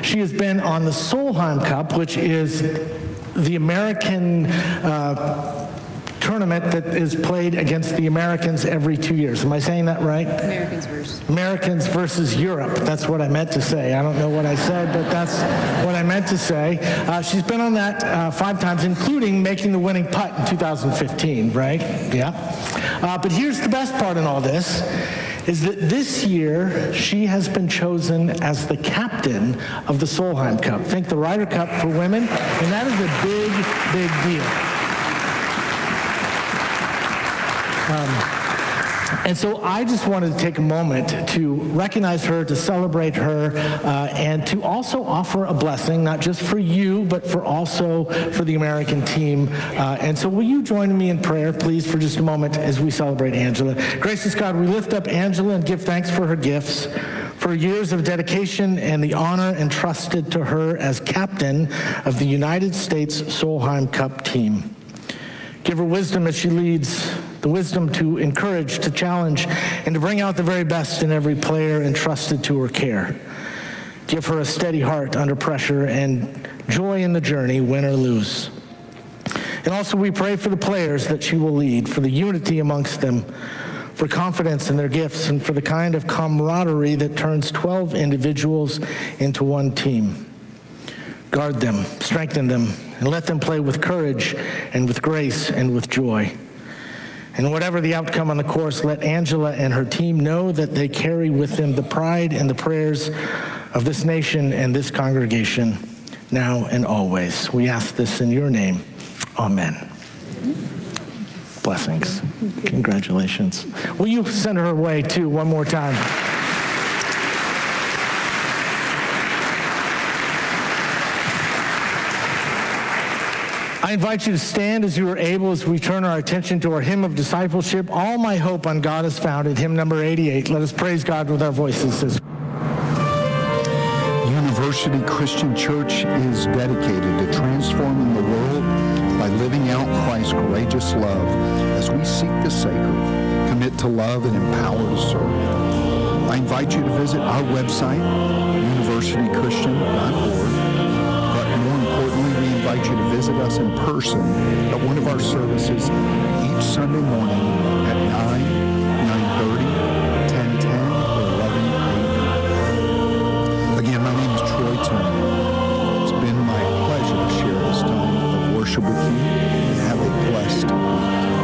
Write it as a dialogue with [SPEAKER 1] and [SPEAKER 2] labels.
[SPEAKER 1] She has been on the Solheim Cup, which is the American tournament that is played against the Americans every 2 years. Am I saying that right? Americans versus Europe. That's what I meant to say. I don't know what I said, but that's what I meant to say. She's been on that 5 times, including making the winning putt in 2015, right? Yeah. But here's the best part in all this, is that this year she has been chosen as the captain of the Solheim Cup. Think the Ryder Cup for women, and that is a big, big deal. And so I just wanted to take a moment to recognize her, to celebrate her, and to also offer a blessing, not just for you, but for also for the American team. And so will you join me in prayer, please, for just a moment as we celebrate Angela. Gracious God, we lift up Angela and give thanks for her gifts, for years of dedication and the honor entrusted to her as captain of the United States Solheim Cup team. Give her wisdom as she leads, the wisdom to encourage, to challenge, and to bring out the very best in every player entrusted to her care. Give her a steady heart under pressure and joy in the journey, win or lose. And also we pray for the players that she will lead, for the unity amongst them, for confidence in their gifts, and for the kind of camaraderie that turns 12 individuals into one team. Guard them, strengthen them, and let them play with courage and with grace and with joy. And whatever the outcome on the course, let Angela and her team know that they carry with them the pride and the prayers of this nation and this congregation, now and always. We ask this in your name. Amen. Blessings. Congratulations. Will you send her away, too, one more time? I invite you to stand as you are able as we turn our attention to our hymn of discipleship, All My Hope on God Is Founded, hymn number 88. Let us praise God with our voices.
[SPEAKER 2] University Christian Church is dedicated to transforming the world by living out Christ's courageous love as we seek the sacred, commit to love, and empower to serve. I invite you to visit our website, universitychristian.org. I invite you to visit us in person at one of our services each Sunday morning at